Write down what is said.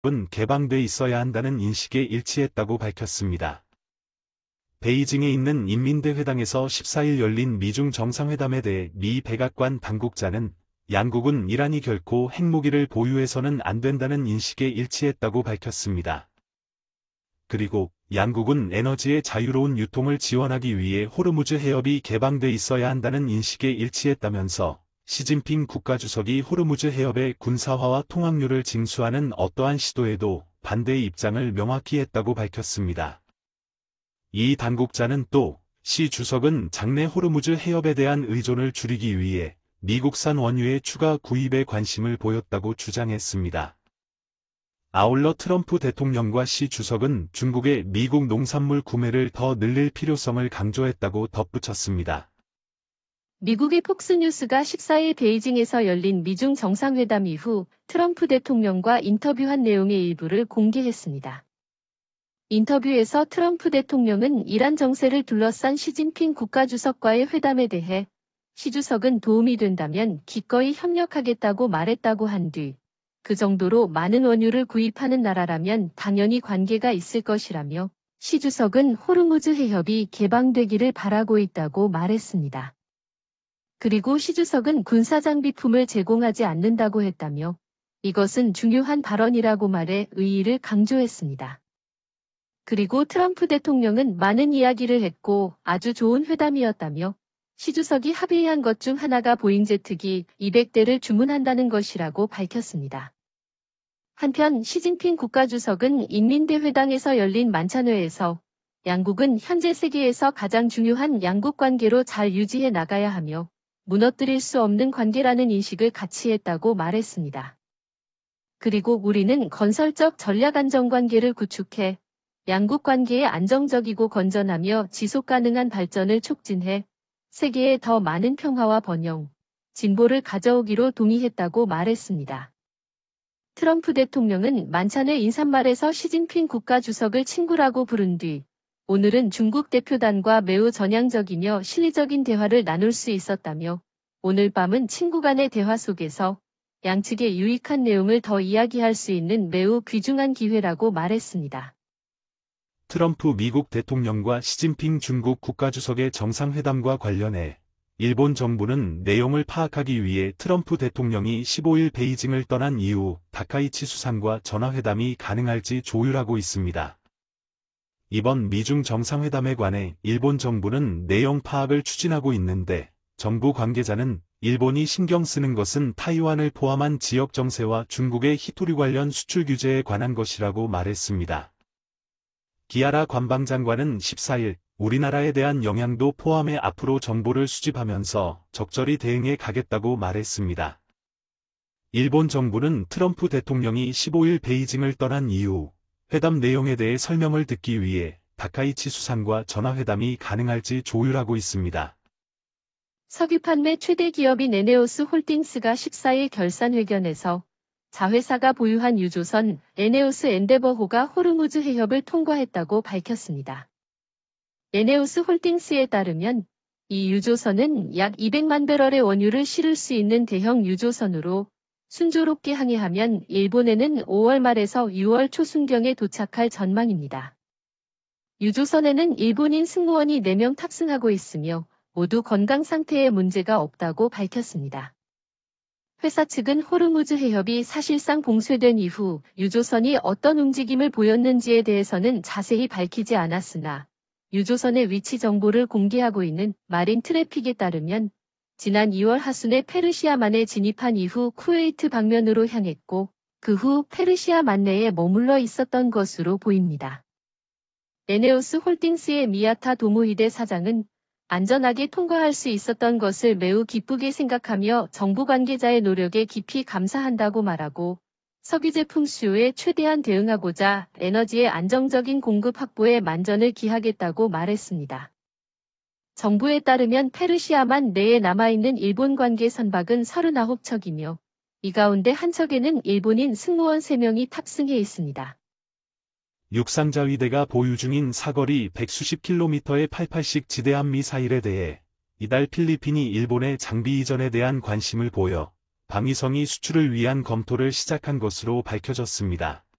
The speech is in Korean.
개방돼 있어야 한다는 인식에 일치했다고 밝혔습니다. 베이징에 있는 인민대회당에서 14일 열린 미중 정상회담에 대해 미 백악관 당국자는 양국은 이란이 결코 핵무기를 보유해서는 안 된다는 인식에 일치했다고 밝혔습니다. 그리고 양국은 에너지의 자유로운 유통을 지원하기 위해 호르무즈 해협이 개방돼 있어야 한다는 인식에 일치했다면서 시진핑 국가주석이 호르무즈 해협의 군사화와 통항료를 징수하는 어떠한 시도에도 반대의 입장을 명확히 했다고 밝혔습니다. 이 당국자는 또 시 주석은 장내 호르무즈 해협에 대한 의존을 줄이기 위해 미국산 원유의 추가 구입에 관심을 보였다고 주장했습니다. 아울러 트럼프 대통령과 시 주석은 중국의 미국 농산물 구매를 더 늘릴 필요성을 강조했다고 덧붙였습니다. 미국의 폭스뉴스가 14일 베이징에서 열린 미중 정상회담 이후 트럼프 대통령과 인터뷰한 내용의 일부를 공개했습니다. 인터뷰에서 트럼프 대통령은 이란 정세를 둘러싼 시진핑 국가주석과의 회담에 대해 시 주석은 도움이 된다면 기꺼이 협력하겠다고 말했다고 한 뒤 그 정도로 많은 원유를 구입하는 나라라면 당연히 관계가 있을 것이라며 시 주석은 호르무즈 해협이 개방되기를 바라고 있다고 말했습니다. 그리고 시 주석은 군사장비품을 제공하지 않는다고 했다며 이것은 중요한 발언이라고 말해 의의를 강조했습니다. 그리고 트럼프 대통령은 많은 이야기를 했고 아주 좋은 회담이었다며 시 주석이 합의한 것 중 하나가 보잉 제트기 200대를 주문한다는 것이라고 밝혔습니다. 한편 시진핑 국가주석은 인민대회당에서 열린 만찬회에서 양국은 현재 세계에서 가장 중요한 양국 관계로 잘 유지해 나가야 하며 무너뜨릴 수 없는 관계라는 인식을 같이 했다고 말했습니다. 그리고 우리는 건설적 전략안정관계를 구축해 양국 관계의 안정적이고 건전하며 지속가능한 발전을 촉진해 세계에 더 많은 평화와 번영, 진보를 가져오기로 동의했다고 말했습니다. 트럼프 대통령은 만찬회 인사말에서 시진핑 국가주석을 친구라고 부른 뒤 오늘은 중국 대표단과 매우 전향적이며 실리적인 대화를 나눌 수 있었다며 오늘 밤은 친구 간의 대화 속에서 양측의 유익한 내용을 더 이야기할 수 있는 매우 귀중한 기회라고 말했습니다. 트럼프 미국 대통령과 시진핑 중국 국가주석의 정상회담과 관련해 일본 정부는 내용을 파악하기 위해 트럼프 대통령이 15일 베이징을 떠난 이후 다카이치 수상과 전화회담이 가능할지 조율하고 있습니다. 이번 미중 정상회담에 관해 일본 정부는 내용 파악을 추진하고 있는데 정부 관계자는 일본이 신경 쓰는 것은 타이완을 포함한 지역 정세와 중국의 히토류 관련 수출 규제에 관한 것이라고 말했습니다. 기아라 관방장관은 14일 우리나라에 대한 영향도 포함해 앞으로 정보를 수집하면서 적절히 대응해 가겠다고 말했습니다. 일본 정부는 트럼프 대통령이 15일 베이징을 떠난 이후 회담 내용에 대해 설명을 듣기 위해 다카이치 수상과 전화회담이 가능할지 조율하고 있습니다. 석유 판매 최대 기업인 에네오스 홀딩스가 14일 결산회견에서 자회사가 보유한 유조선 에네오스 엔데버호가 호르무즈 해협을 통과했다고 밝혔습니다. 에네오스 홀딩스에 따르면 이 유조선은 약 200만 배럴의 원유를 실을 수 있는 대형 유조선으로 순조롭게 항해하면 일본에는 5월 말에서 6월 초순경에 도착할 전망입니다. 유조선에는 일본인 승무원이 4명 탑승하고 있으며 모두 건강 상태에 문제가 없다고 밝혔습니다. 회사 측은 호르무즈 해협이 사실상 봉쇄된 이후 유조선이 어떤 움직임을 보였는지에 대해서는 자세히 밝히지 않았으나 유조선의 위치 정보를 공개하고 있는 마린 트래픽에 따르면 지난 2월 하순에 페르시아만에 진입한 이후 쿠웨이트 방면으로 향했고 그 후 페르시아만 내에 머물러 있었던 것으로 보입니다. 에네오스 홀딩스의 미야타 도모히데 사장은 안전하게 통과할 수 있었던 것을 매우 기쁘게 생각하며 정부 관계자의 노력에 깊이 감사한다고 말하고 석유 제품 수요에 최대한 대응하고자 에너지의 안정적인 공급 확보에 만전을 기하겠다고 말했습니다. 정부에 따르면 페르시아만 내에 남아있는 일본 관계 선박은 39척이며 이 가운데 한 척에는 일본인 승무원 3명이 탑승해 있습니다. 육상자위대가 보유 중인 사거리 100수십 킬로미터의 88식 지대함 미사일에 대해 이달 필리핀이 일본의 장비 이전에 대한 관심을 보여 방위성의 수출을 위한 검토를 시작한 것으로 밝혀졌습니다.